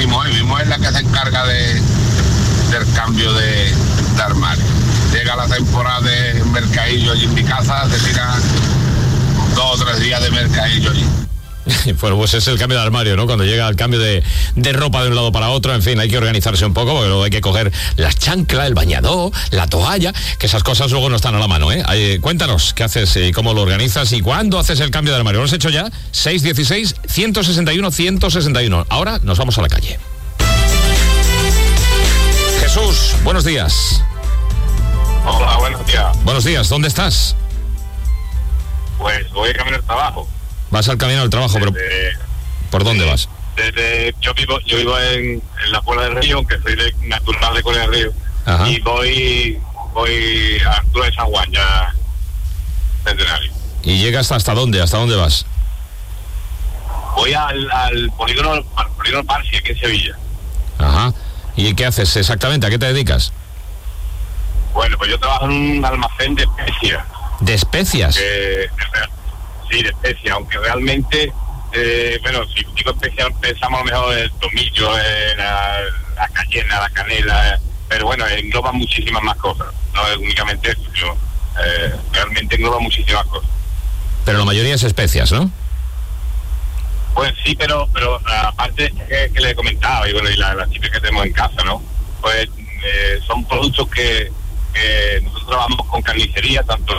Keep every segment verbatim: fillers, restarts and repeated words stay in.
mujer, mi mujer es la que se encarga de, del cambio de, de armario. Llega la temporada de mercadillo allí en mi casa, se tira dos o tres días de mercadillo allí. Bueno, pues es el cambio de armario, ¿no? Cuando llega el cambio de, de ropa de un lado para otro, en fin, hay que organizarse un poco, porque luego hay que coger las chanclas, el bañador, la toalla, que esas cosas luego no están a la mano, ¿eh? Ahí, cuéntanos, ¿qué haces y cómo lo organizas y cuándo haces el cambio de armario? ¿Lo has hecho ya? seis uno seis, uno seis uno, uno seis uno. Ahora nos vamos a la calle. Jesús, buenos días. Hola, buenos días. Buenos días, ¿dónde estás? Pues voy a camino al trabajo. Vas al camino al trabajo, desde, pero ¿por dónde desde, vas? Desde, yo vivo, yo vivo en, en la Puebla del Río, aunque soy de natural de Corea del Río. Ajá. Y voy voy a altura de San Juan, ya centenario. ¿Y llegas hasta dónde? ¿Hasta dónde vas? Voy al, al polígono al polígono Parsi, aquí en Sevilla. Ajá. ¿Y qué haces exactamente? ¿A qué te dedicas? Bueno, pues yo trabajo en un almacén de especias. ¿De especias? Eh, sí, de especias, aunque realmente, eh, bueno, si digo especias, pensamos a lo mejor en el tomillo, en la, la cayena, la canela, pero bueno, engloba muchísimas más cosas, no es únicamente eso, sino, eh, realmente engloba muchísimas cosas. Pero la mayoría es especias, ¿no? Pues sí, pero pero aparte que, que le he comentado, y bueno, y las la chicas que tenemos en casa, ¿no? Pues eh, son productos que Eh, nosotros trabajamos con carnicería, tanto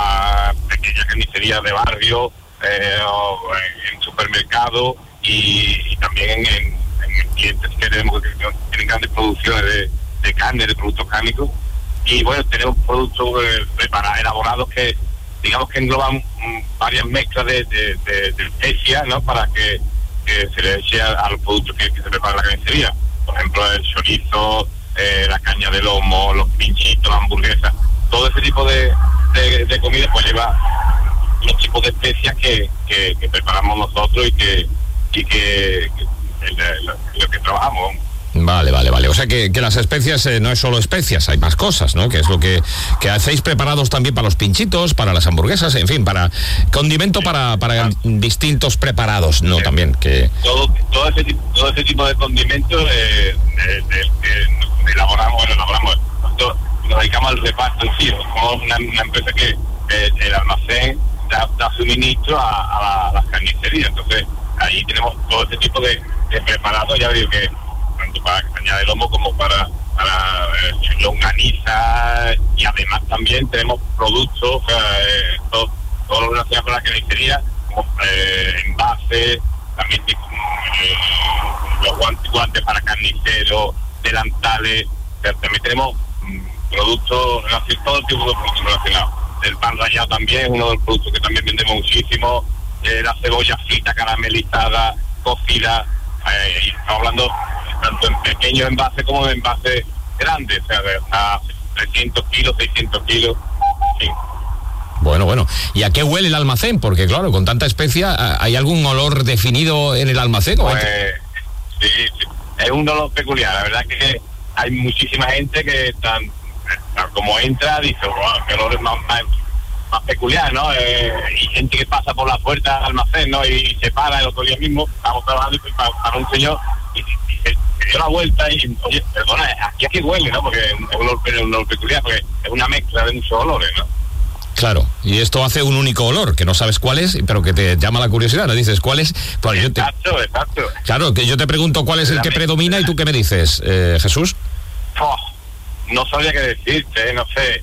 a pequeñas carnicerías de barrio, eh, o en, en supermercados y, y también en, en, en clientes que tenemos que tienen grandes producciones de, de carne, de productos cárnicos. Y bueno, tenemos productos eh, preparados, elaborados que digamos que engloban mm, varias mezclas de, de, de, de especias, ¿no? Para que, que se le eche a, a los productos que, que se prepara en la carnicería. Por ejemplo, el chorizo, Eh, la caña de lomo, los pinchitos, la hamburguesa, todo ese tipo de, de, de comida pues lleva los tipos de especias que, que, que preparamos nosotros y que y que, que lo, lo que trabajamos. Vale, vale, vale. O sea que, que las especias eh, no es solo especias, hay más cosas, ¿no? Que es lo que, que hacéis preparados también para los pinchitos, para las hamburguesas, en fin, para condimento para, para ah. distintos preparados, ¿no? Sí. También que... Todo, todo, ese, todo ese tipo de condimentos eh, de, de, de, elaboramos, bueno, elaboramos, nosotros nos dedicamos al reparto en sí, somos una, una empresa que eh, el almacén da, da suministro a, a, la, a las carnicerías, entonces ahí tenemos todo ese tipo de, de preparados, ya digo que tanto para caña de lomo como para, para eh, longaniza, y además también tenemos productos, o sea, eh, todo, todo lo relacionado con la carnicería, como eh, envases, también eh, los guantes, guantes para carniceros, delantales, también tenemos mmm, productos relacionados, todo tipo de productos relacionados. El pan rallado también es uno de los productos que también vendemos muchísimo, eh, la cebolla frita, caramelizada, cocida, eh, y estamos hablando tanto en pequeños envases como en envases grandes, o sea, de hasta trescientos kilos, seiscientos kilos, sí. Bueno, bueno. ¿Y a qué huele el almacén? Porque claro, con tanta especia, ¿hay algún olor definido en el almacén? Pues, sí, sí. Es un olor peculiar, la verdad que hay muchísima gente que tan, tan como entra dice, wow, qué olor es más, más, más peculiar, ¿no? Eh, y gente que pasa por la puerta del almacén, ¿no? Y se para el otro día mismo, estamos trabajando y para, para un señor y, y se, se dio la vuelta y, oye, perdona, aquí a qué huele, ¿no? Porque es un olor, es un olor peculiar, porque es una mezcla de muchos olores, ¿no? Claro, y esto hace un único olor, que no sabes cuál es, pero que te llama la curiosidad, ¿no? Dices, ¿cuál es? Pues yo te... Exacto, exacto. Claro, que yo te pregunto cuál es el que predomina y tú qué me dices, eh, Jesús. Oh, no sabría qué decirte, no sé.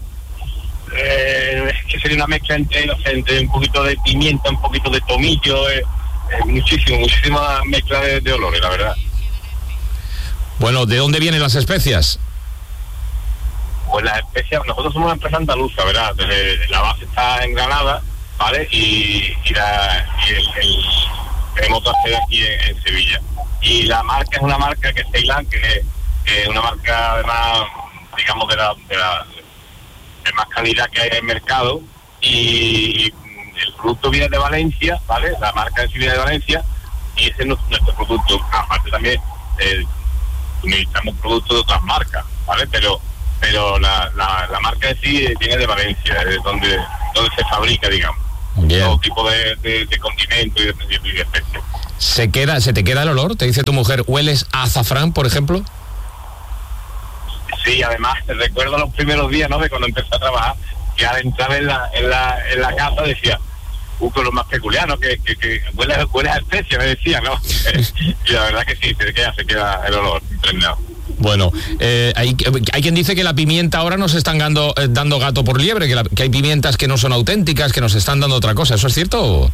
Eh, es que sería una mezcla entre, no sé, entre un poquito de pimienta, un poquito de tomillo, eh, eh, muchísimo, muchísima mezcla de, de olores, la verdad. Bueno, ¿de dónde vienen las especias? Pues las especias, nosotros somos una empresa andaluza, ¿verdad? Desde, la base está en Granada, ¿vale? Y, y, la, y el, el, tenemos otra sede aquí en, en Sevilla. Y la marca es una marca que es Ceilán, que es eh, una marca además, digamos, de la, de la de más calidad que hay en el mercado. Y, y el producto viene de Valencia, ¿vale? La marca en sí viene de Valencia y ese es nuestro producto. Aparte también eh, necesitamos productos de otras marcas, ¿vale? Pero pero la, la, la marca en sí viene de Valencia, es donde donde se fabrica, digamos. Bien. todo tipo de, de, de condimentos y de, y de especias. ¿Se queda, se te queda el olor? ¿Te dice tu mujer, hueles a azafrán, por ejemplo? Sí, además, recuerdo los primeros días, ¿no?, de cuando empecé a trabajar, que al entrar en la, en la, en la casa decía, uh, con lo más peculiar, ¿no?, que, que, que huele, huele a especia, me decía, ¿no? Y la verdad que sí, se queda, se queda el olor impregnado. Bueno, eh, hay, hay quien dice que la pimienta ahora nos están dando, eh, dando gato por liebre, que, la, que hay pimientas que no son auténticas, que nos están dando otra cosa. ¿Eso es cierto?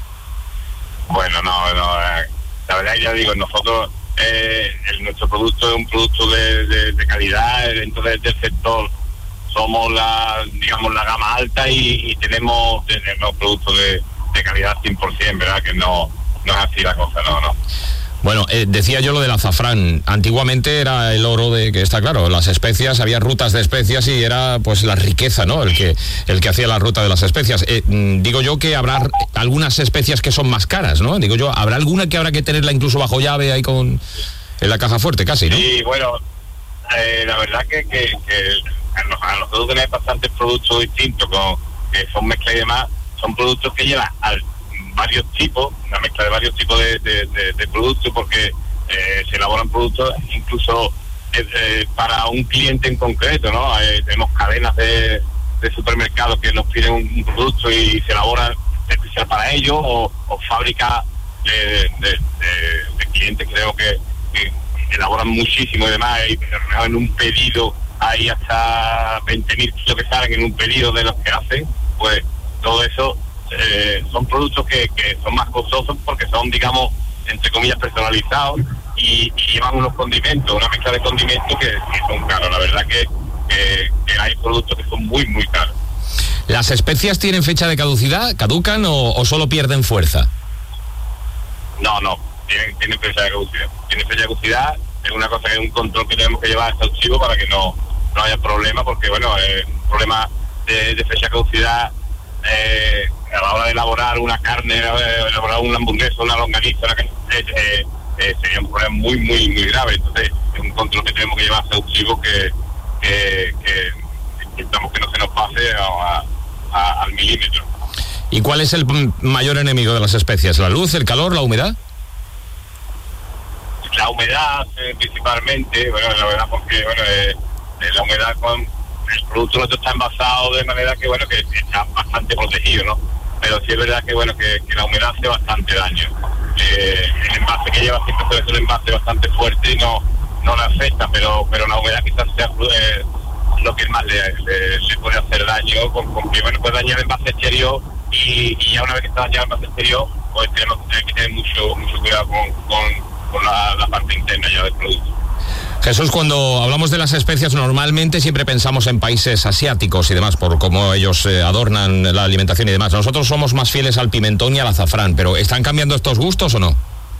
Bueno, no, no, eh, la verdad ya digo, nosotros, eh, el, nuestro producto es un producto de, de, de calidad, dentro de, del sector somos la, digamos, la gama alta y, y tenemos, tenemos productos de, de calidad cien por ciento, ¿verdad? Que no, no es así la cosa, no, no. Bueno, eh, decía yo lo del azafrán. Antiguamente era el oro de, que está claro, las especias, había rutas de especias y era pues la riqueza, ¿no?, el que el que hacía la ruta de las especias. Eh, digo yo que habrá algunas especias que son más caras, ¿no? Digo yo, ¿habrá alguna que habrá que tenerla incluso bajo llave ahí con en la caja fuerte casi, ¿no? Sí, bueno, eh, la verdad que, que, que a nosotros tenemos bastantes productos distintos, con, que son mezcla y demás, son productos que llevan al varios tipos, una mezcla de varios tipos de, de, de, de productos, porque eh, se elaboran productos incluso eh, eh, para un cliente en concreto, ¿no? Eh, tenemos cadenas de, de supermercados que nos piden un, un producto y se elabora especial para ellos, o, o fábricas de, de, de, de clientes que creo que, que elaboran muchísimo y demás, y en un pedido hay hasta veinte mil kilos que salen en un pedido de los que hacen, pues todo eso Eh, son productos que, que son más costosos porque son, digamos, entre comillas, personalizados y, y llevan unos condimentos, una mezcla de condimentos que, que son caros. La verdad que, que, que hay productos que son muy, muy caros. ¿Las especias tienen fecha de caducidad? ¿Caducan o, o solo pierden fuerza? No, no, tienen, tienen fecha de caducidad. Tienen fecha de caducidad, es una cosa que es un control que tenemos que llevar exhaustivo para que no, no haya problema, porque, bueno, eh, un problema de, de fecha de caducidad Eh, a la hora de elaborar una carne, eh, elaborar una hamburguesa, una longaniza, una carne, eh, eh, sería un problema muy, muy, muy grave. Entonces, es un control que tenemos que llevar exhaustivo que, que, que intentamos que no se nos pase a, a, al milímetro. ¿Y cuál es el mayor enemigo de las especias? ¿La luz, el calor, la humedad? La humedad, eh, principalmente, bueno, la verdad, porque, bueno, eh, la humedad con el producto nuestro está envasado de manera que, bueno, que está bastante protegido, ¿no? Pero sí es verdad que, bueno, que, que la humedad hace bastante daño. Eh, el envase que lleva siempre suele ser un envase bastante fuerte y no, no le afecta, pero, pero la humedad quizás sea eh, lo que más le, le, le puede hacer daño, con, con que, bueno, puede dañar el envase exterior y, y ya una vez que está dañado el envase exterior, pues tenemos que tener mucho, mucho cuidado con, con, con la, la parte interna ya del producto. Jesús, cuando hablamos de las especias normalmente siempre pensamos en países asiáticos y demás, por cómo ellos eh, adornan la alimentación y demás. Nosotros somos más fieles al pimentón y al azafrán, pero ¿están cambiando estos gustos o no?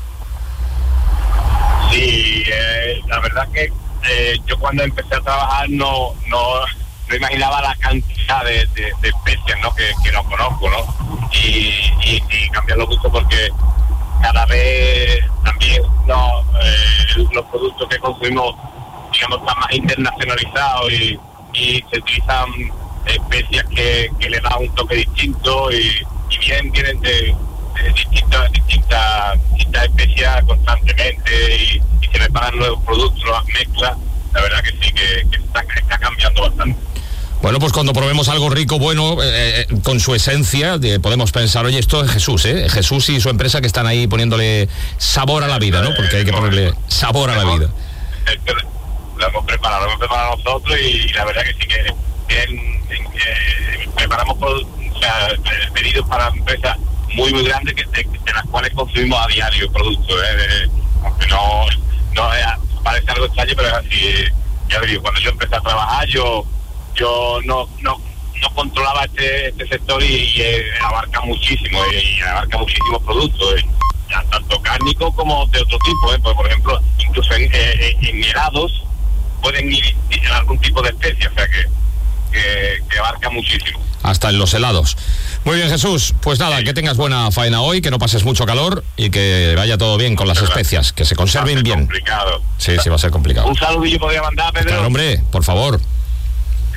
Sí, eh, la verdad que eh, yo cuando empecé a trabajar no no, no imaginaba la cantidad de, de, de especias, ¿no?, que, que no conozco, ¿no? Y, y, y cambian los gustos porque cada vez también no, eh, los productos que consumimos, digamos, están más internacionalizados y, y se utilizan especias que, que le dan un toque distinto y, y vienen, vienen de, de distintas, distintas, distintas especias constantemente y, y se preparan nuevos productos, nuevas mezclas. La verdad que sí, que, que está, está cambiando bastante. Bueno, pues cuando probemos algo rico, bueno, eh, con su esencia, de, podemos pensar, oye, esto es Jesús, ¿eh? Jesús y su empresa que están ahí poniéndole sabor a la vida, ¿no? Porque hay que ponerle sabor a la vida. Lo hemos preparado, lo hemos preparado nosotros y, y la verdad que sí que en, en, eh, preparamos por, o sea, pedidos para empresas muy, muy grandes que, de, de las cuales consumimos a diario productos, ¿eh? Aunque no, no eh, parece algo extraño, pero es así. Ya digo, cuando yo empecé a trabajar, yo yo no no no controlaba este este sector y, y eh, abarca muchísimo eh, y abarca muchísimos productos eh, ya tanto cárnicos como de otro tipo, eh, pues, por ejemplo incluso en, eh, en helados pueden ir en algún tipo de especie, o sea que, que que abarca muchísimo. Hasta en los helados. Muy bien, Jesús, pues nada, sí. Que tengas buena faena hoy, que no pases mucho calor y que vaya todo bien con las especias, que se conserven bien. Complicado. Sí, sí, va a ser complicado. Un saludillo podría mandar, Pedro. Claro, hombre, por favor.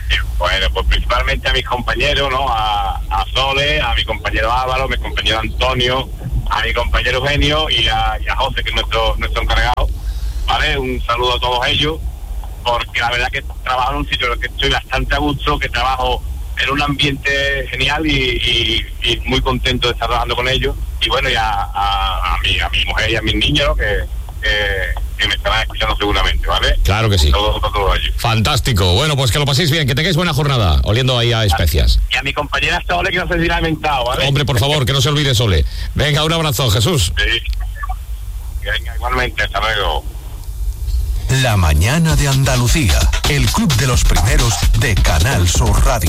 Bueno, pues principalmente a mis compañeros, ¿no? A, a Sole, a mi compañero Álvaro, a mi compañero Antonio, a mi compañero Eugenio y a, y a José, que es nuestro, nuestro encargado, ¿vale? Un saludo a todos ellos, porque la verdad que trabajo en un sitio en el que estoy bastante a gusto, que trabajo en un ambiente genial y, y, y muy contento de estar trabajando con ellos. Y bueno, y a, a, a, mi, a mi mujer y a mis niños, ¿no? que, que, que me estarán escuchando seguramente, ¿vale? Claro que sí. Todo, todo, todo ello. Fantástico. Bueno, pues que lo paséis bien, que tengáis buena jornada, oliendo ahí a especias. Y a mi compañera Sole, que no sé si la ha inventado, ¿vale? Hombre, por favor, que no se olvide Sole. Venga, un abrazo, Jesús. Sí. Venga, igualmente, hasta luego. La mañana de Andalucía, el club de los primeros de Canal Sur Radio.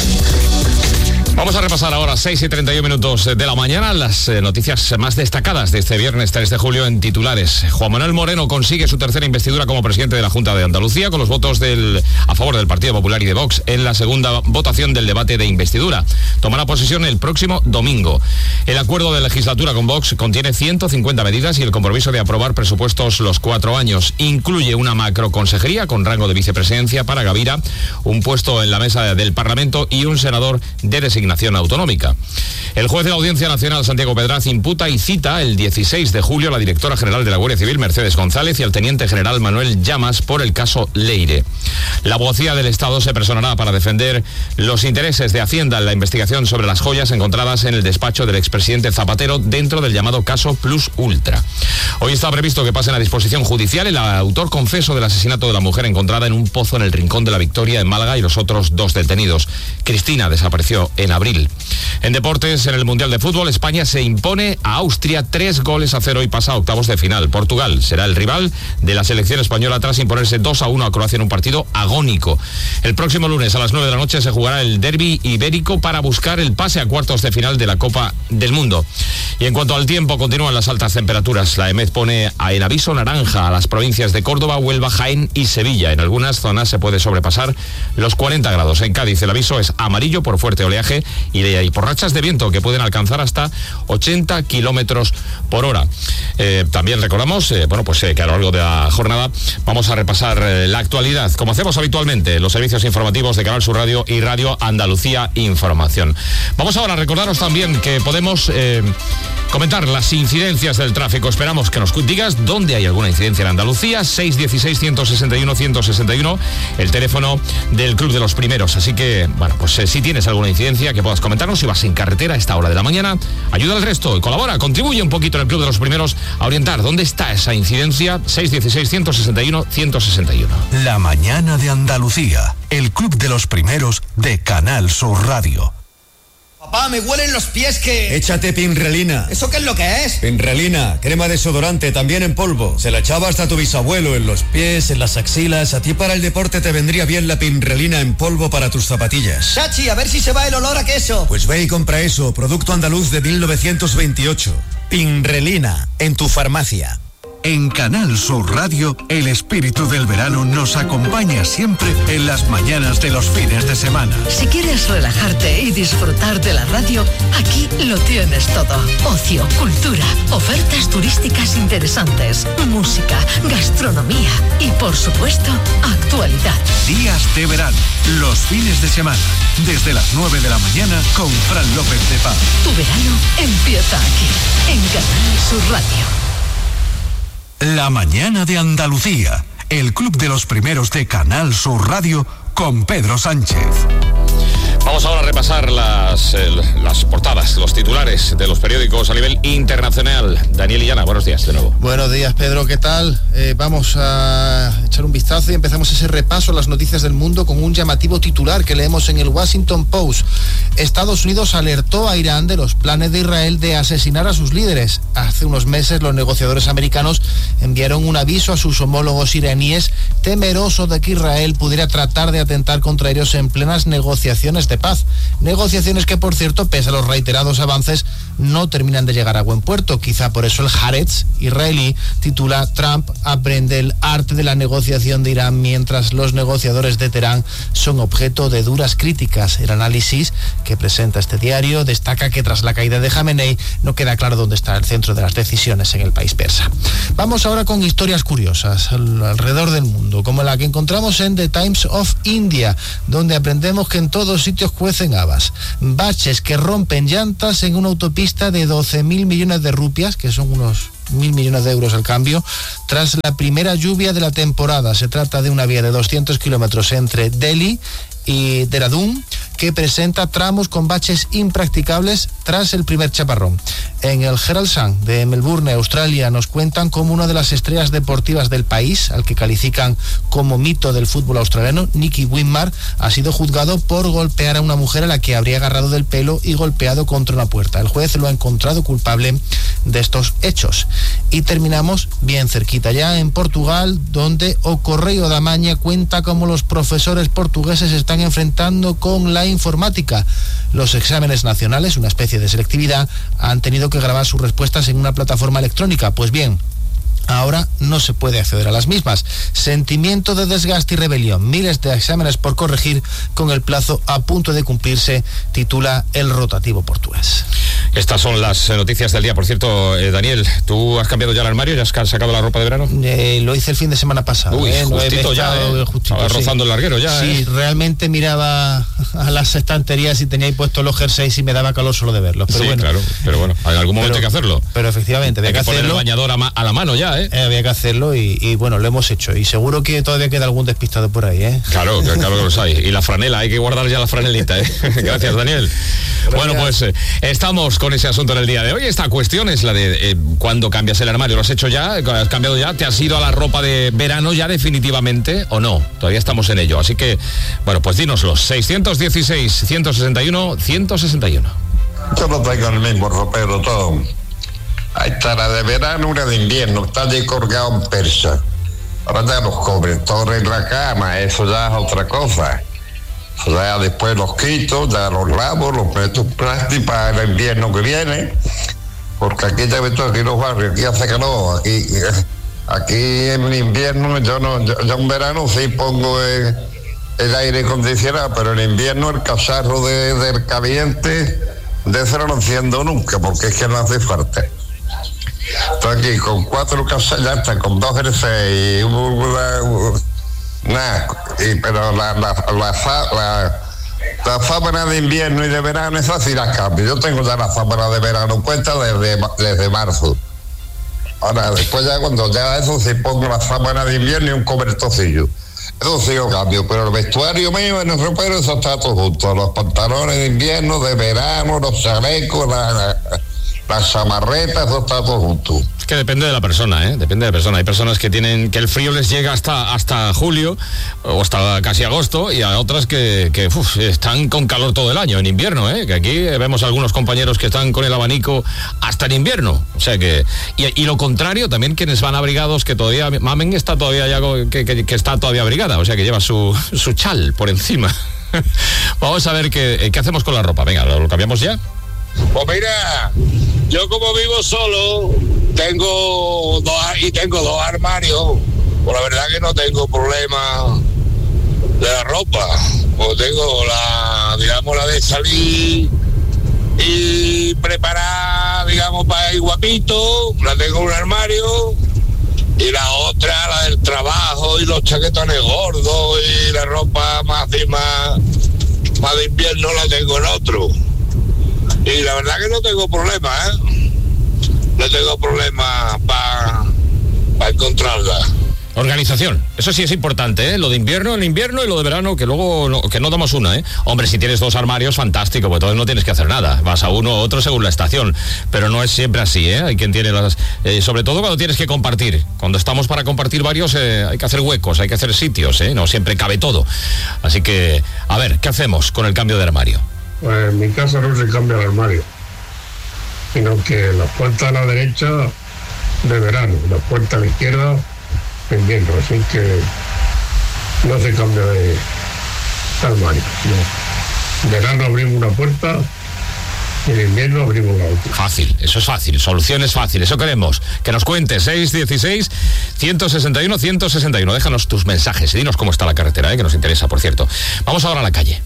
Vamos a repasar ahora, seis y treinta y uno minutos de la mañana, las eh, noticias más destacadas de este viernes tres de julio en titulares. Juan Manuel Moreno consigue su tercera investidura como presidente de la Junta de Andalucía con los votos del, a favor del Partido Popular y de Vox en la segunda votación del debate de investidura. Tomará posesión el próximo domingo. El acuerdo de legislatura con Vox contiene ciento cincuenta medidas y el compromiso de aprobar presupuestos los cuatro años. Incluye una macroconsejería con rango de vicepresidencia para Gavira, un puesto en la mesa del Parlamento y un senador de designación autonómica. El juez de la Audiencia Nacional, Santiago Pedraz, imputa y cita el dieciséis de julio a la directora general de la Guardia Civil, Mercedes González, y al teniente general Manuel Llamas por el caso Leire. La abogacía del Estado se personará para defender los intereses de Hacienda en la investigación sobre las joyas encontradas en el despacho del expresidente Zapatero dentro del llamado caso Plus Ultra. Hoy está previsto que pasen a disposición judicial el autor confeso del asesinato de la mujer encontrada en un pozo en el Rincón de la Victoria en Málaga y los otros dos detenidos. Cristina desapareció en abril. En deportes, en el Mundial de Fútbol, España se impone a Austria tres goles a cero y pasa a octavos de final. Portugal será el rival de la selección española tras imponerse dos a uno a Croacia en un partido agónico. El próximo lunes a las nueve de la noche se jugará el derbi ibérico para buscar el pase a cuartos de final de la Copa del Mundo. Y en cuanto al tiempo, continúan las altas temperaturas. La EMET pone en aviso naranja a las provincias de Córdoba, Huelva, Jaén y Sevilla. En algunas zonas se puede sobrepasar los cuarenta grados. En Cádiz el aviso es amarillo por fuerte oleaje y, de, y por rachas de viento que pueden alcanzar hasta ochenta kilómetros por hora. Eh, también recordamos, eh, bueno, pues eh, que a lo largo de la jornada vamos a repasar eh, la actualidad, como hacemos habitualmente, los servicios informativos de Canal Sur Radio y Radio Andalucía Información. Vamos ahora a recordaros también que podemos eh, comentar las incidencias del tráfico. Esperamos que nos digas dónde hay alguna incidencia en Andalucía. Seis dieciséis, ciento sesenta y uno, ciento sesenta y uno, el teléfono del Club de los Primeros. Así que, bueno, pues eh, si tienes alguna incidencia que puedas comentarnos, si vas en carretera a esta hora de la mañana, ayuda al resto y colabora, contribuye un poquito en el Club de los Primeros a orientar dónde está esa incidencia. Seis dieciséis, ciento sesenta y uno, ciento sesenta y uno. La mañana de Andalucía, el Club de los Primeros de Canal Sur Radio. Papá, me huelen los pies que... Échate Pinrelina. ¿Eso qué es lo que es? Pinrelina, crema desodorante, también en polvo. Se la echaba hasta tu bisabuelo, en los pies, en las axilas. A ti para el deporte te vendría bien la Pinrelina en polvo para tus zapatillas. Chachi, a ver si se va el olor a queso. Pues ve y compra eso, producto andaluz de mil novecientos veintiocho. Pinrelina, en tu farmacia. En Canal Sur Radio, el espíritu del verano nos acompaña siempre en las mañanas de los fines de semana. Si quieres relajarte y disfrutar de la radio, aquí lo tienes todo. Ocio, cultura, ofertas turísticas interesantes, música, gastronomía y, por supuesto, actualidad. Días de verano, los fines de semana, desde las nueve de la mañana con Fran López de Paz. Tu verano empieza aquí, en Canal Sur Radio. La mañana de Andalucía, el Club de los Primeros de Canal Sur Radio con Pedro Sánchez. Vamos ahora a repasar las, eh, las portadas, los titulares de los periódicos a nivel internacional. Daniel Illana, buenos días de nuevo. Buenos días, Pedro, ¿qué tal? Eh, vamos a echar un vistazo y empezamos ese repaso a las noticias del mundo con un llamativo titular que leemos en el Washington Post. Estados Unidos alertó a Irán de los planes de Israel de asesinar a sus líderes. Hace unos meses los negociadores americanos enviaron un aviso a sus homólogos iraníes temerosos de que Israel pudiera tratar de atentar contra ellos en plenas negociaciones de de paz. Negociaciones que, por cierto, pese a los reiterados avances, no terminan de llegar a buen puerto. Quizá por eso el Haaretz israelí titula Trump aprende el arte de la negociación de Irán mientras los negociadores de Teherán son objeto de duras críticas. El análisis que presenta este diario destaca que tras la caída de Jamenei no queda claro dónde está el centro de las decisiones en el país persa. Vamos ahora con historias curiosas alrededor del mundo, como la que encontramos en The Times of India, donde aprendemos que en todos sitios cuecen habas. Baches que rompen llantas en una autopista de doce mil millones de rupias, que son unos mil millones de euros al cambio, tras la primera lluvia de la temporada. Se trata de una vía de doscientos kilómetros entre Delhi y Dehradun, que presenta tramos con baches impracticables tras el primer chaparrón. En el Herald Sun de Melbourne, Australia, nos cuentan cómo una de las estrellas deportivas del país, al que califican como mito del fútbol australiano, Nicky Winmar, ha sido juzgado por golpear a una mujer a la que habría agarrado del pelo y golpeado contra una puerta. El juez lo ha encontrado culpable de estos hechos. Y terminamos bien cerquita ya en Portugal, donde O Correio da Maña cuenta cómo los profesores portugueses se están enfrentando con la informática. Los exámenes nacionales, una especie de selectividad, han tenido que grabar sus respuestas en una plataforma electrónica. Pues bien, ahora no se puede acceder a las mismas. Sentimiento de desgaste y rebelión. Miles de exámenes por corregir con el plazo a punto de cumplirse, titula el rotativo portugués. Estas son las noticias del día. Por cierto, eh, Daniel, ¿tú has cambiado ya el armario? ¿Ya has sacado la ropa de verano? Eh, lo hice el fin de semana pasado. Uy, eh, justito no ya, eh. justito, Estaba sí. rozando el larguero ya. Sí, eh. realmente miraba a las estanterías y tenía ahí puestos los jerseys y me daba calor solo de verlos. Pero sí, bueno, claro, pero bueno, en algún momento pero, hay que hacerlo. Pero efectivamente, había hay que, que poner hacerlo. el bañador a, ma a la mano ya, ¿eh? eh había que hacerlo y, y bueno, lo hemos hecho. Y seguro que todavía queda algún despistado por ahí, ¿eh? Claro, claro que los hay. Y la franela, hay que guardar ya la franelita, ¿eh? Gracias, Daniel. Gracias. Bueno, pues eh, estamos con ese asunto en el día de hoy. Esta cuestión es la de eh, cuándo cambias el armario. ¿Lo has hecho ya? ¿Has cambiado ya? ¿Te has ido a la ropa de verano ya definitivamente o no? Todavía estamos en ello. Así que, bueno, pues dínoslo. seiscientos dieciséis, ciento sesenta y uno, ciento sesenta y uno. Yo no tengo el mismo ropero todo. Ahí está la de verano, una de invierno. Está allí colgado en persa. Ahora ya los cobertores en la cama. Eso ya es otra cosa. Ya después los quito, ya los lavo, los meto en plástico para el invierno que viene. Porque aquí ya ves tú, aquí los barrios, aquí hace calor, aquí, aquí en invierno, yo no, yo, yo en verano sí pongo el, el aire acondicionado, pero en invierno el cacharro de, del caliente, de ese no lo enciendo nunca, porque es que no hace falta. Estoy aquí con cuatro cacharros, ya está, con dos jerseys y una, una, nada, y, pero la, la, la, la, la La sábana de invierno y de verano, esas sí las cambio. Yo tengo ya la sábana de verano puesta desde, desde marzo. Ahora, después ya cuando ya eso sí pongo la sábana de invierno y un cobertocillo. Eso sí lo cambio, pero el vestuario mío en el ropero, eso está todo junto. Los pantalones de invierno, de verano, los chalecos, la, la, las chamarretas, eso está todo junto. Es que depende de la persona, ¿eh? Depende de la persona. Hay personas que tienen que el frío les llega hasta hasta julio o hasta casi agosto, y a otras que, que uf, están con calor todo el año, en invierno, ¿eh? Que aquí vemos algunos compañeros que están con el abanico hasta en invierno. O sea que... Y, y lo contrario, también quienes van abrigados, que todavía... Mamen está todavía ya... Que, que, que está todavía abrigada, o sea que lleva su, su chal por encima. Vamos a ver qué, qué hacemos con la ropa. Venga, ¿lo, lo cambiamos ya? Pues mira, yo como vivo solo, tengo dos y tengo dos armarios. Pues la verdad que no tengo problema de la ropa. Pues tengo la, digamos, la de salir y preparar, digamos, para ir guapito, la tengo en un armario. Y la otra, la del trabajo y los chaquetones gordos y la ropa más, más, más de invierno, la tengo en otro. Y la verdad que no tengo problema, ¿eh? No tengo problema para pa encontrarla. Organización, eso sí es importante, ¿eh? Lo de invierno en invierno y lo de verano, que luego no, que no damos una, ¿eh? Hombre, si tienes dos armarios, fantástico, pues entonces no tienes que hacer nada. Vas a uno u otro según la estación. Pero no es siempre así, ¿eh? Hay quien tiene las... Eh, sobre todo cuando tienes que compartir. Cuando estamos para compartir varios, eh, hay que hacer huecos, hay que hacer sitios, ¿eh? No siempre cabe todo. Así que, a ver, ¿qué hacemos con el cambio de armario? Pues en mi casa no se cambia el armario, sino que la puerta a la derecha de verano, la puerta a la izquierda de invierno, así que no se cambia de armario. En verano abrimos una puerta y en invierno abrimos la otra. Fácil, eso es fácil, soluciones fáciles, eso queremos. Que nos cuentes, seis uno seis, uno seis uno, uno seis uno. Déjanos tus mensajes y dinos cómo está la carretera, ¿eh? Que nos interesa, por cierto. Vamos ahora a la calle.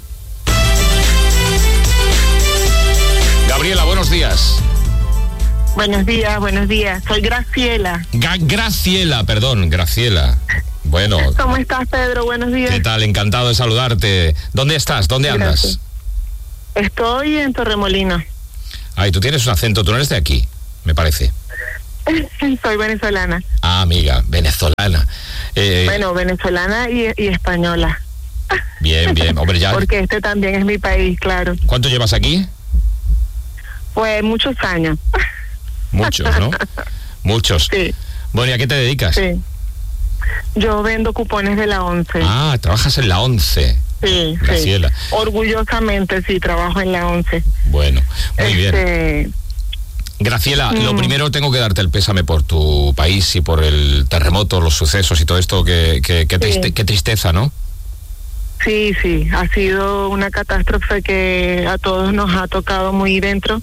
Gabriela, buenos días. Buenos días, buenos días. Soy Graciela. Ga- Graciela, perdón, Graciela. Bueno. ¿Cómo estás, Pedro? Buenos días. ¿Qué tal? Encantado de saludarte. ¿Dónde estás? ¿Dónde andas? Gracias. Estoy en Torremolinos. Ay, tú tienes un acento, tú no eres de aquí, me parece. Soy venezolana. Ah, amiga, venezolana. Eh, Bueno, venezolana y, y española. Bien, bien, hombre, ya. Porque este también es mi país, claro. ¿Cuánto llevas aquí? Pues muchos años. Muchos, ¿no? Muchos. Sí. Bueno, ¿y a qué te dedicas? Sí. Yo vendo cupones de la once. Ah, trabajas en la once. Sí, Graciela. sí. Orgullosamente sí, trabajo en la once. Bueno, muy este... bien. Graciela, mm. lo primero tengo que darte el pésame por tu país y por el terremoto, los sucesos y todo esto, que, que, que, triste, Sí. qué tristeza, ¿no? Sí, sí, ha sido una catástrofe que a todos nos ha tocado muy dentro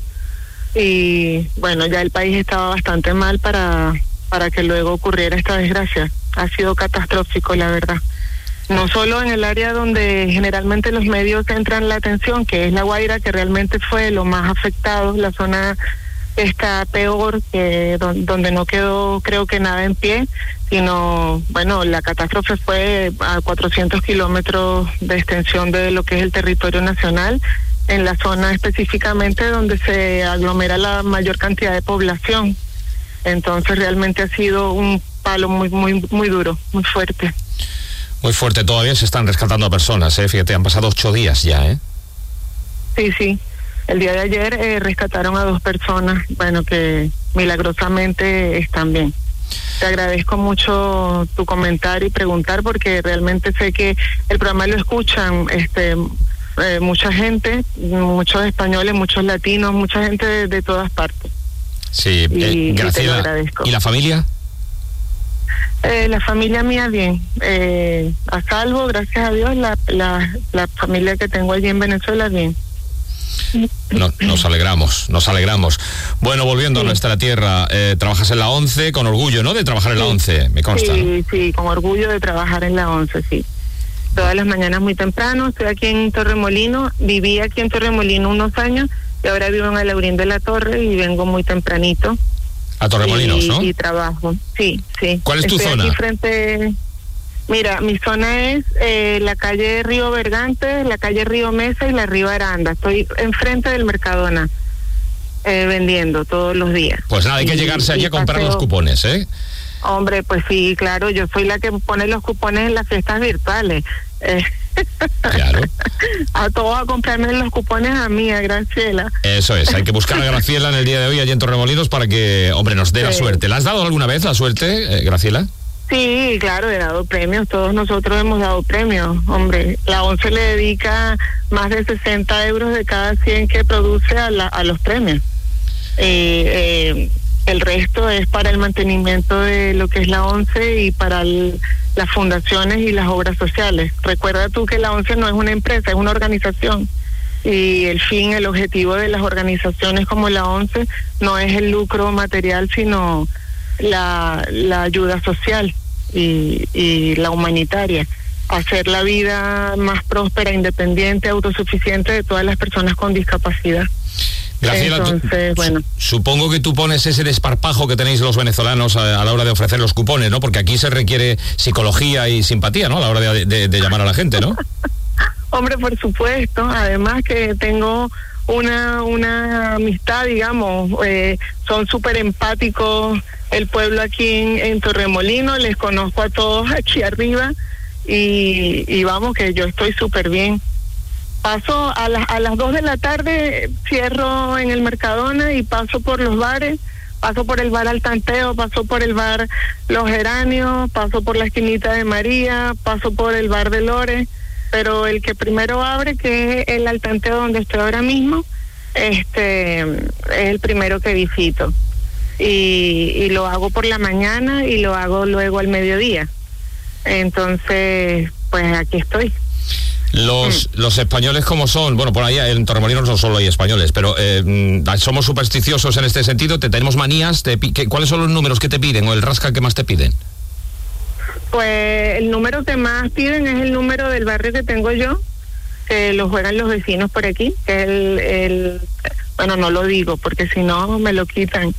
y bueno, ya el país estaba bastante mal para, para que luego ocurriera esta desgracia. Ha sido catastrófico, la verdad. No solo en el área donde generalmente los medios centran la atención, que es La Guaira, que realmente fue lo más afectado, la zona está peor, que don, donde no quedó creo que nada en pie, sino, bueno, la catástrofe fue a cuatrocientos kilómetros de extensión de lo que es el territorio nacional, en la zona específicamente donde se aglomera la mayor cantidad de población. Entonces realmente ha sido un palo muy, muy, muy duro, muy fuerte. Muy fuerte, todavía se están rescatando a personas, ¿eh? Fíjate, han pasado ocho días ya, ¿eh? Sí, sí. El día de ayer eh, rescataron a dos personas, bueno, que milagrosamente están bien. Te agradezco mucho tu comentario y preguntar, porque realmente sé que el programa lo escuchan este eh, mucha gente, muchos españoles, muchos latinos, mucha gente de, de todas partes. Sí, Y- eh, y te lo Graciela, agradezco. ¿y la familia? Eh, la familia mía bien, eh, a salvo, gracias a Dios, la, la, la familia que tengo allí en Venezuela bien. No, nos alegramos, nos alegramos. Bueno, volviendo sí. a nuestra tierra, eh, trabajas en la once con orgullo, ¿no? De trabajar en sí. la once, me consta. Sí, ¿no? sí, con orgullo de trabajar en la once, sí. Todas las mañanas muy temprano, estoy aquí en Torremolino, viví aquí en Torremolino unos años y ahora vivo en Alaurín de la Torre y vengo muy tempranito. A Torremolinos, y, ¿no? Y trabajo, sí, sí. ¿Cuál es tu estoy zona? Aquí frente... Mira, mi zona es eh, la calle Río Bergante, la calle Río Mesa y la Río Aranda. Estoy enfrente del Mercadona, eh, vendiendo todos los días. Pues nada, hay que y, llegarse allí a comprar paseo, los cupones, ¿eh? Hombre, pues sí, claro, yo soy la que pone los cupones en las fiestas virtuales. Eh, claro. A todos a comprarme los cupones a mí, a Graciela. Eso es, hay que buscar a Graciela en el día de hoy allí en Torremolinos para que, hombre, nos dé sí. la suerte. ¿La has dado alguna vez la suerte, eh, Graciela? Sí, claro, he dado premios, todos nosotros hemos dado premios, hombre. La once le dedica más de sesenta euros de cada cien que produce a, la, a los premios. Eh, eh, el resto es para el mantenimiento de lo que es la once y para el, las fundaciones y las obras sociales. Recuerda tú que la once no es una empresa, es una organización. Y el fin, el objetivo de las organizaciones como la once no es el lucro material, sino la, la ayuda social y, y la humanitaria, hacer la vida más próspera, independiente, autosuficiente de todas las personas con discapacidad. Graciela, Entonces, tú, bueno. Supongo que tú pones ese desparpajo que tenéis los venezolanos a, a la hora de ofrecer los cupones, ¿no? Porque aquí se requiere psicología y simpatía, ¿no? A la hora de, de, de llamar a la gente, ¿no? Hombre, por supuesto, además que tengo una una amistad, digamos, eh, son súper empáticos el pueblo aquí en, en Torremolino, les conozco a todos aquí arriba y, y vamos que yo estoy súper bien. Paso a, la, a las dos de la tarde, cierro en el Mercadona y paso por los bares, paso por el bar Al Tanteo, paso por el bar Los Geranios, paso por la esquinita de María, paso por el bar de Lore, pero el que primero abre, que es el Al Tanteo donde estoy ahora mismo, este es el primero que visito. Y, y lo hago por la mañana y lo hago luego al mediodía. Entonces, pues aquí estoy. Los, mm. los españoles, ¿cómo son? Bueno, por ahí en Torremolinos no solo hay españoles, pero eh, somos supersticiosos en este sentido, te tenemos manías, te, ¿qué, ¿cuáles son los números que te piden o el rasca que más te piden? Pues el número que más piden es el número del barrio que tengo yo, que lo juegan los vecinos por aquí, que es el, el bueno, no lo digo porque si no me lo quitan.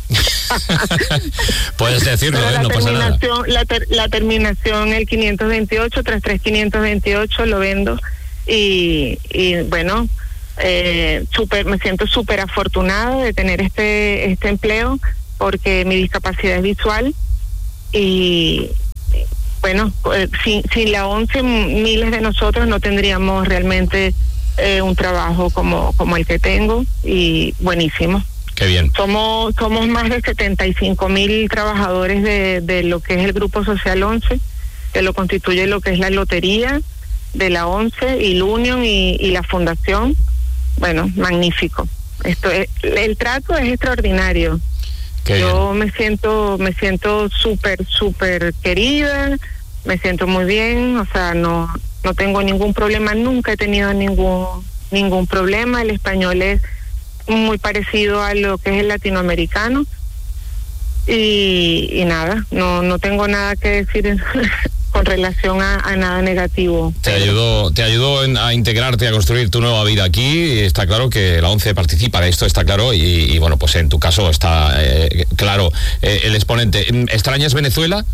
Puedes decirlo, ¿eh? No pasa nada. La, ter, la terminación, el quinientos veintiocho, treinta y tres quinientos veintiocho, lo vendo y, y bueno, eh, super, me siento súper afortunada de tener este, este empleo porque mi discapacidad es visual y bueno, eh, sin, sin la ONCE miles de nosotros no tendríamos realmente eh, un trabajo como, como el que tengo y buenísimo. Qué bien. Somos somos más de setenta y cinco mil trabajadores de, de lo que es el Grupo Social once, que lo constituye lo que es la lotería de la ONCE y el Unión y, y la Fundación. Bueno, magnífico. Esto es, el trato es extraordinario. Qué Yo bien. me siento me siento súper, súper querida, me siento muy bien, o sea, no no tengo ningún problema, nunca he tenido ningún ningún problema. El español es muy parecido a lo que es el latinoamericano y, y nada, no no tengo nada que decir en, con relación a, a nada negativo. Te ayudó, te ayudó en, a integrarte, a construir tu nueva vida aquí, y está claro que la ONCE participa de esto, está claro, y, y bueno, pues en tu caso está eh, claro eh, el exponente. ¿Extrañas Venezuela?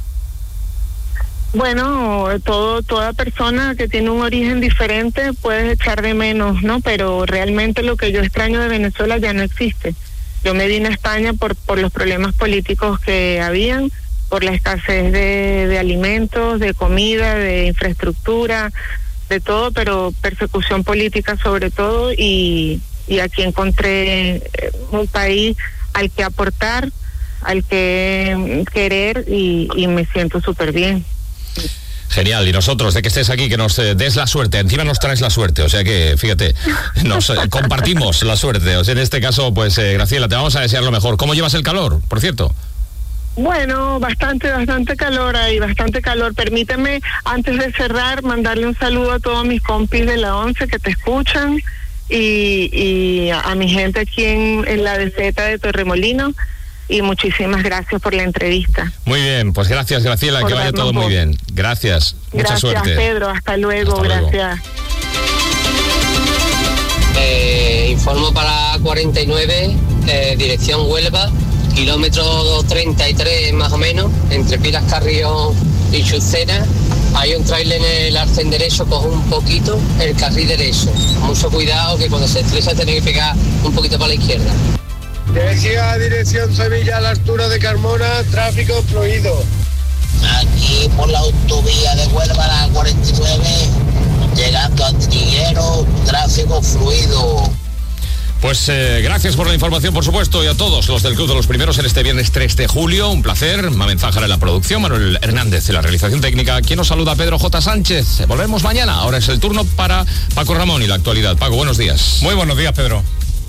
Bueno, todo toda persona que tiene un origen diferente puedes echar de menos, ¿no? Pero realmente lo que yo extraño de Venezuela ya no existe. Yo me vine a España por por los problemas políticos que habían, por la escasez de, de alimentos, de comida, de infraestructura, de todo, pero persecución política sobre todo, y, y aquí encontré un país al que aportar, al que querer y, y me siento súper bien. Genial, y nosotros, de que estés aquí, que nos eh, des la suerte, encima nos traes la suerte, o sea que, fíjate, nos eh, compartimos la suerte, o sea, en este caso, pues, eh, Graciela, te vamos a desear lo mejor. ¿Cómo llevas el calor, por cierto? Bueno, bastante, bastante calor ahí, bastante calor. Permíteme, antes de cerrar, mandarle un saludo a todos mis compis de la ONCE que te escuchan y, y a, a mi gente aquí en, en la D Z de Torremolinos. Y muchísimas gracias por la entrevista. Muy bien, pues gracias, Graciela, por que vaya todo voz. muy bien. Gracias, mucha gracias, suerte. Gracias, Pedro, hasta luego, Hasta luego. gracias. Eh, informo para cuarenta y nueve, eh, dirección Huelva, kilómetro treinta y tres más o menos, entre Pilas Carrión y Chucena. Hay un tráiler en el arcén derecho, coge un poquito el carril derecho. Mucho cuidado, que cuando se estresa tiene que pegar un poquito para la izquierda. Decía dirección Sevilla a la altura de Carmona, tráfico fluido. Aquí por la autovía de Huelva, la cuarenta y nueve, llegando a Triguero, tráfico fluido. Pues eh, gracias por la información, por supuesto, y a todos los del Club de los Primeros en este viernes tres de julio. Un placer. Mamen Zájara en la producción, Manuel Hernández en la realización técnica. Quien nos saluda, Pedro J. Sánchez. Volvemos mañana. Ahora es el turno para Paco Ramón y la actualidad. Paco, buenos días. Muy buenos días, Pedro.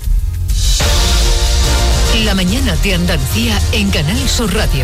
La mañana de Andalucía en Canal Sur Radio.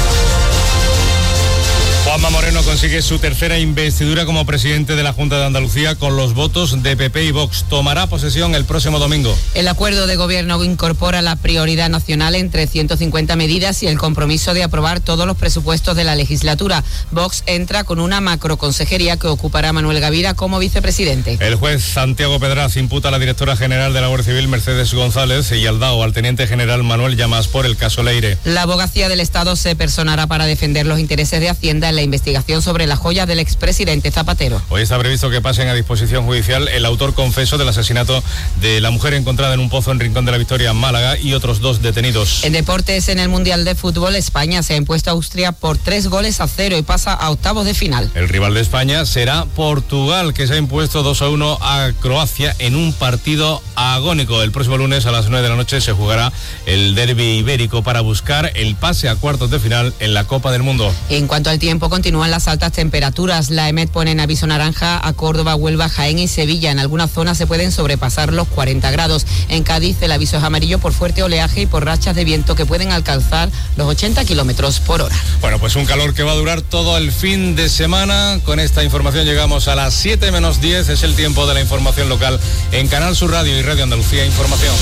Juanma Moreno consigue su tercera investidura como presidente de la Junta de Andalucía con los votos de P P y Vox. Tomará posesión el próximo domingo. El acuerdo de gobierno incorpora la prioridad nacional entre ciento cincuenta medidas y el compromiso de aprobar todos los presupuestos de la legislatura. Vox entra con una macroconsejería que ocupará Manuel Gavira como vicepresidente. El juez Santiago Pedraz imputa a la directora general de la Guardia Civil, Mercedes González, y al D A O, al teniente general Manuel Llamas, por el caso Leire. La abogacía del Estado se personará para defender los intereses de Hacienda en la investigación sobre la joya del expresidente Zapatero. Hoy está previsto que pasen a disposición judicial el autor confeso del asesinato de la mujer encontrada en un pozo en Rincón de la Victoria, Málaga, y otros dos detenidos. En deportes, en el Mundial de Fútbol, España se ha impuesto a Austria por tres goles a cero y pasa a octavos de final. El rival de España será Portugal, que se ha impuesto dos a uno a Croacia en un partido agónico. El próximo lunes a las nueve de la noche se jugará el derbi ibérico para buscar el pase a cuartos de final en la Copa del Mundo. En cuanto al tiempo, continúan las altas temperaturas. La EMET pone en aviso naranja a Córdoba, Huelva, Jaén y Sevilla. En algunas zonas se pueden sobrepasar los cuarenta grados. En Cádiz el aviso es amarillo por fuerte oleaje y por rachas de viento que pueden alcanzar los ochenta kilómetros por hora. Bueno, pues un calor que va a durar todo el fin de semana. Con esta información llegamos a las siete menos diez. Es el tiempo de la información local en Canal Sur Radio y Radio Andalucía Información.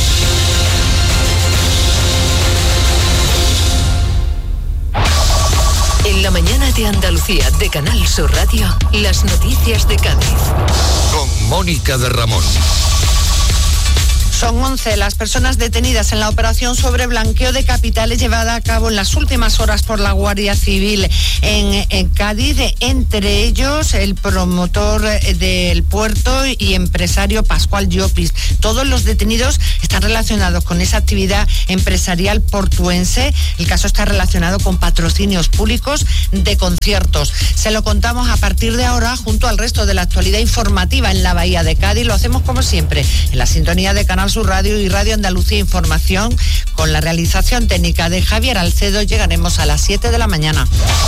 En la mañana de Andalucía de Canal Sur Radio, las noticias de Cádiz. Con Mónica de Ramón. Son once las personas detenidas en la operación sobre blanqueo de capitales llevada a cabo en las últimas horas por la Guardia Civil en, en Cádiz, entre ellos el promotor del puerto y empresario Pascual Llopis. Todos los detenidos están relacionados con esa actividad empresarial portuense. El caso está relacionado con patrocinios públicos de conciertos. Se lo contamos a partir de ahora junto al resto de la actualidad informativa en la Bahía de Cádiz. Lo hacemos como siempre en la sintonía de Canal Sur Radio y Radio Andalucía Información, con la realización técnica de Javier Alcedo. Llegaremos a las siete de la mañana.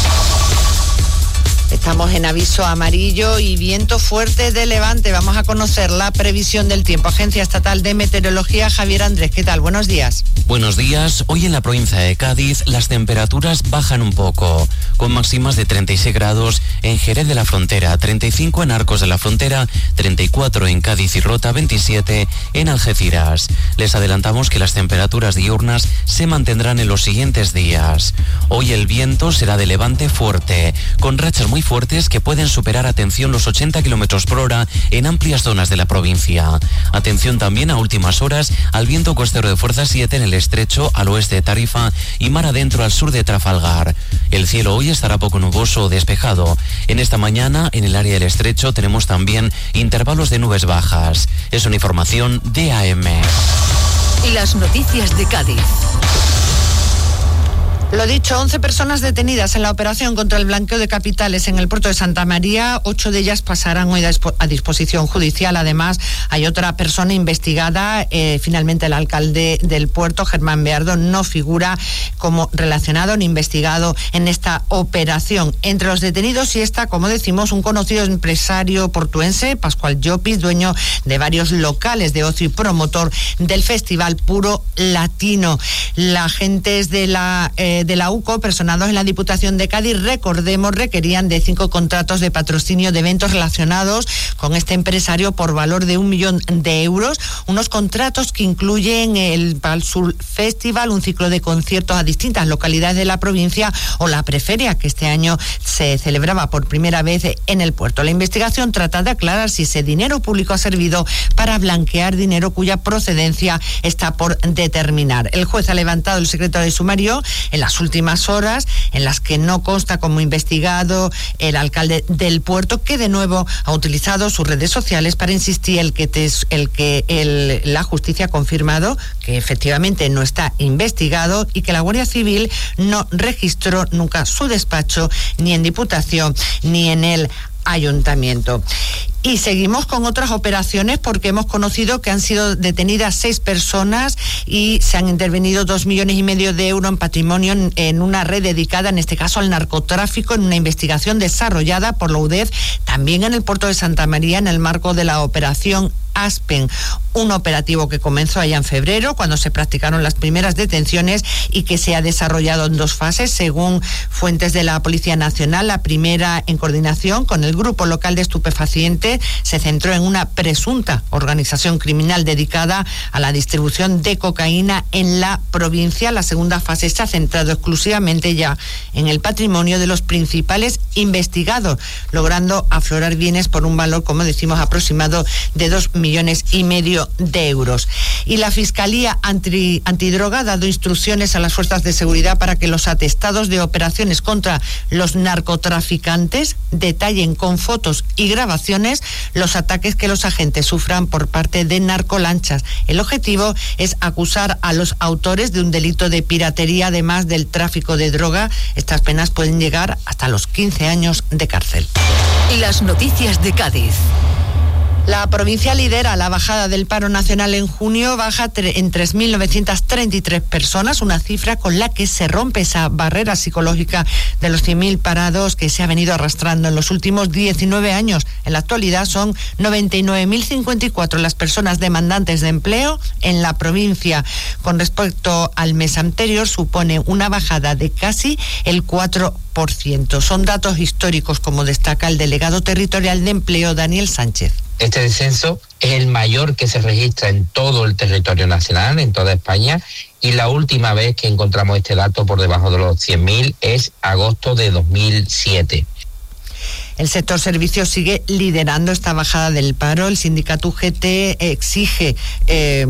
Estamos en aviso amarillo y viento fuerte de levante. Vamos a conocer la previsión del tiempo. Agencia Estatal de Meteorología, Javier Andrés, ¿qué tal? Buenos días. Buenos días. Hoy en la provincia de Cádiz las temperaturas bajan un poco, con máximas de treinta y seis grados en Jerez de la Frontera, treinta y cinco en Arcos de la Frontera, treinta y cuatro en Cádiz y Rota, veintisiete en Algeciras. Les adelantamos que las temperaturas diurnas se mantendrán en los siguientes días. Hoy el viento será de levante fuerte, con rachas muy fuertes que pueden superar, atención, los ochenta kilómetros por hora en amplias zonas de la provincia. Atención también a últimas horas al viento costero de fuerza siete en el estrecho al oeste de Tarifa y mar adentro al sur de Trafalgar. El cielo hoy estará poco nuboso o despejado. En esta mañana, en el área del estrecho, tenemos también intervalos de nubes bajas. Es una información de A M. Las noticias de Cádiz. Lo dicho, once personas detenidas en la operación contra el blanqueo de capitales en el puerto de Santa María. Ocho de ellas pasarán hoy a disposición judicial. Además, hay otra persona investigada. Eh, finalmente, el alcalde del puerto, Germán Beardo, no figura como relacionado ni investigado en esta operación. Entre los detenidos y está, como decimos, un conocido empresario portuense, Pascual Llopis, dueño de varios locales de ocio y promotor del Festival Puro Latino. La agentes de la... Eh, de la U C O, personados en la Diputación de Cádiz, recordemos, requerían de cinco contratos de patrocinio de eventos relacionados con este empresario por valor de un millón de euros, unos contratos que incluyen el Palsul Festival, un ciclo de conciertos a distintas localidades de la provincia, o la Preferia, que este año se celebraba por primera vez en el puerto. La investigación trata de aclarar si ese dinero público ha servido para blanquear dinero cuya procedencia está por determinar. El juez ha levantado el secreto de sumario en las últimas horas, en las que no consta como investigado el alcalde del puerto, que de nuevo ha utilizado sus redes sociales para insistir el que, te, el que el, la justicia ha confirmado que efectivamente no está investigado y que la Guardia Civil no registró nunca su despacho ni en Diputación ni en el Ayuntamiento. Y seguimos con otras operaciones porque hemos conocido que han sido detenidas seis personas y se han intervenido dos millones y medio de euros en patrimonio en, en una red dedicada, en este caso, al narcotráfico, en una investigación desarrollada por la U D E F, también en el puerto de Santa María, en el marco de la operación Aspen, un operativo que comenzó allá en febrero, cuando se practicaron las primeras detenciones, y que se ha desarrollado en dos fases, según fuentes de la Policía Nacional. La primera, en coordinación con el Grupo Local de Estupefacientes, se centró en una presunta organización criminal dedicada a la distribución de cocaína en la provincia. La segunda fase se ha centrado exclusivamente ya en el patrimonio de los principales investigados, logrando aflorar bienes por un valor, como decimos, aproximado de dos millones y medio de euros. Y la Fiscalía Anti, Antidroga ha dado instrucciones a las fuerzas de seguridad para que los atestados de operaciones contra los narcotraficantes detallen con fotos y grabaciones los ataques que los agentes sufran por parte de narcolanchas. El objetivo es acusar a los autores de un delito de piratería, además del tráfico de droga. Estas penas pueden llegar hasta los quince años de cárcel. Las noticias de Cádiz. La provincia lidera la bajada del paro nacional en junio, baja en tres mil novecientas treinta y tres personas, una cifra con la que se rompe esa barrera psicológica de los cien mil parados que se ha venido arrastrando en los últimos diecinueve años. En la actualidad son noventa y nueve mil cincuenta y cuatro las personas demandantes de empleo en la provincia. Con respecto al mes anterior, supone una bajada de casi el cuatro por ciento. Son datos históricos, como destaca el delegado territorial de empleo, Daniel Sánchez. Este descenso es el mayor que se registra en todo el territorio nacional, en toda España, y la última vez que encontramos este dato por debajo de los cien mil es agosto de dos mil siete. El sector servicios sigue liderando esta bajada del paro. El sindicato U G T exige eh,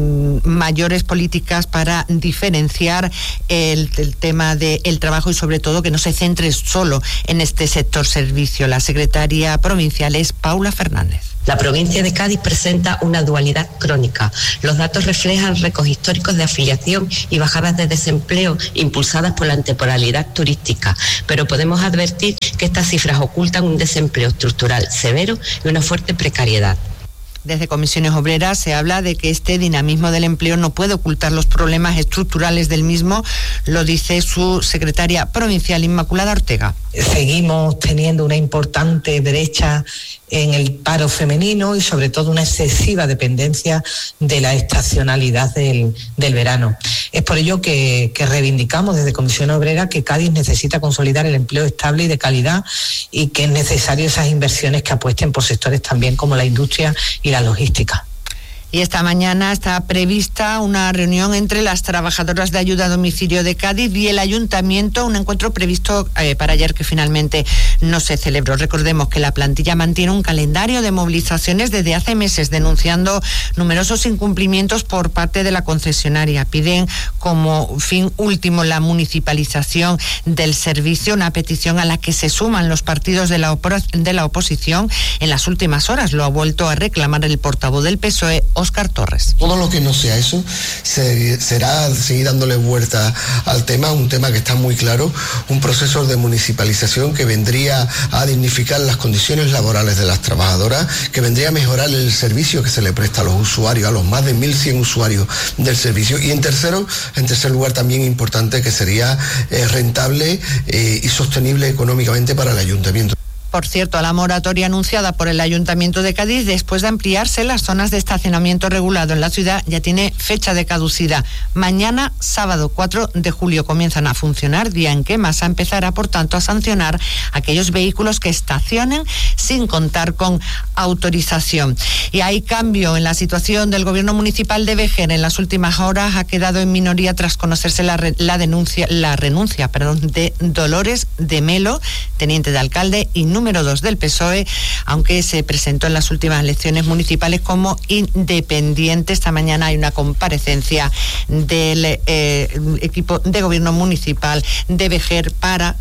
mayores políticas para diferenciar el, el tema del trabajo y sobre todo que no se centre solo en este sector servicio. La secretaria provincial es Paula Fernández. La provincia de Cádiz presenta una dualidad crónica. Los datos reflejan récords históricos de afiliación y bajadas de desempleo impulsadas por la temporalidad turística, pero podemos advertir que estas cifras ocultan un desempleo estructural severo y una fuerte precariedad. Desde Comisiones Obreras se habla de que este dinamismo del empleo no puede ocultar los problemas estructurales del mismo, lo dice su secretaria provincial, Inmaculada Ortega. Seguimos teniendo una importante brecha en el paro femenino y sobre todo una excesiva dependencia de la estacionalidad del, del verano. Es por ello que, que reivindicamos desde Comisión Obrera que Cádiz necesita consolidar el empleo estable y de calidad y que es necesario esas inversiones que apuesten por sectores también como la industria y la logística. Y esta mañana está prevista una reunión entre las trabajadoras de ayuda a domicilio de Cádiz y el ayuntamiento, un encuentro previsto eh, para ayer que finalmente no se celebró. Recordemos que la plantilla mantiene un calendario de movilizaciones desde hace meses, denunciando numerosos incumplimientos por parte de la concesionaria. Piden como fin último la municipalización del servicio, una petición a la que se suman los partidos de la, opor- de la oposición. En las últimas horas lo ha vuelto a reclamar el portavoz del P S O E, Óscar Torres. Todo lo que no sea eso se, será seguir dándole vuelta al tema, un tema que está muy claro, un proceso de municipalización que vendría a dignificar las condiciones laborales de las trabajadoras, que vendría a mejorar el servicio que se le presta a los usuarios, a los más de mil cien usuarios del servicio. Y en tercero, en tercer lugar también importante, que sería eh, rentable eh, y sostenible económicamente para el ayuntamiento. Por cierto, la moratoria anunciada por el Ayuntamiento de Cádiz, después de ampliarse las zonas de estacionamiento regulado en la ciudad, ya tiene fecha de caducidad. Mañana, sábado cuatro de julio, comienzan a funcionar, día en que Masa empezará, por tanto, a sancionar a aquellos vehículos que estacionen sin contar con autorización. Y hay cambio en la situación del Gobierno Municipal de Vejer. En las últimas horas ha quedado en minoría tras conocerse la, re, la denuncia, la renuncia, perdón, de Dolores de Melo, teniente de alcalde y número dos del P S O E, aunque se presentó en las últimas elecciones municipales como independiente. Esta mañana hay una comparecencia del eh, equipo de gobierno municipal de Vejer para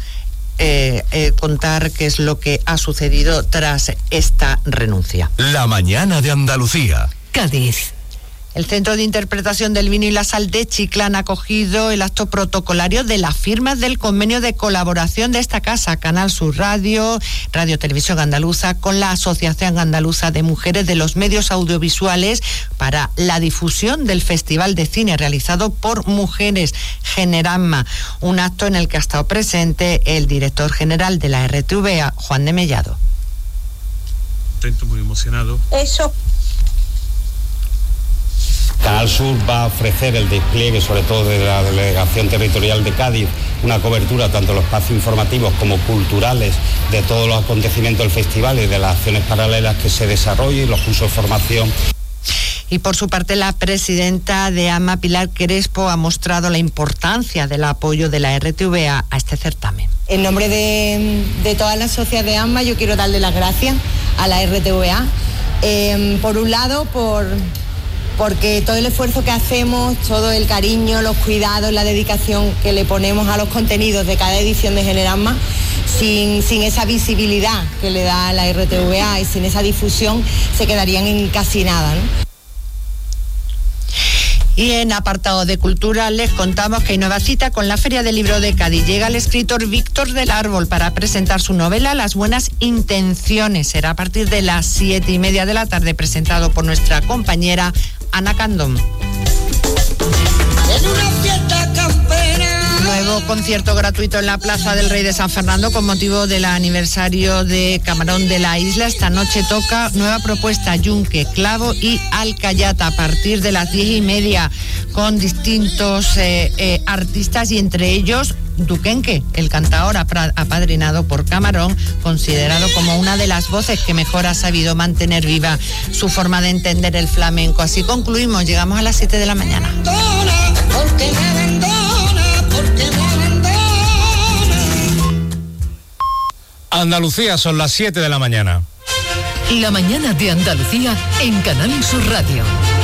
eh, eh, contar qué es lo que ha sucedido tras esta renuncia. La mañana de Andalucía. Cádiz. El Centro de Interpretación del Vino y la Sal de Chiclán ha acogido el acto protocolario de la firma del convenio de colaboración de esta casa, Canal Sur Radio, Radio Televisión Andaluza, con la Asociación Andaluza de Mujeres de los Medios Audiovisuales para la difusión del Festival de Cine realizado por Mujeres, Generama. Un acto en el que ha estado presente el director general de la R T V A, Juan de Mellado. Contento, muy emocionado. Eso. Canal Sur va a ofrecer el despliegue, sobre todo de la Delegación Territorial de Cádiz, una cobertura tanto en los espacios informativos como culturales de todos los acontecimientos del festival y de las acciones paralelas que se desarrollen, los cursos de formación. Y por su parte, la presidenta de AMA, Pilar Crespo, ha mostrado la importancia del apoyo de la R T V A a este certamen. En nombre de, de toda la sociedad de AMA, yo quiero darle las gracias a la R T V A. Eh, por un lado, por... porque todo el esfuerzo que hacemos, todo el cariño, los cuidados, la dedicación que le ponemos a los contenidos de cada edición de Generama, sin, sin esa visibilidad que le da la R T V A y sin esa difusión, se quedarían en casi nada, ¿no? Y en apartado de cultura les contamos que hay nueva cita con la Feria del Libro de Cádiz. Llega el escritor Víctor del Árbol para presentar su novela Las Buenas Intenciones. Será a partir de las siete y media de la tarde, presentado por nuestra compañera Ana Candón. En una fiesta campera. Nuevo concierto gratuito en la Plaza del Rey de San Fernando con motivo del aniversario de Camarón de la Isla. Esta noche toca nueva propuesta, Yunque, Clavo y Alcayata, a partir de las diez y media, con distintos eh, eh, artistas y entre ellos Duquenque, el cantador apadrinado por Camarón, considerado como una de las voces que mejor ha sabido mantener viva su forma de entender el flamenco. Así concluimos, llegamos a las siete de la mañana. Porque me abandona, porque me abandona. Andalucía, son las siete de la mañana. La mañana de Andalucía en Canal Sur Radio.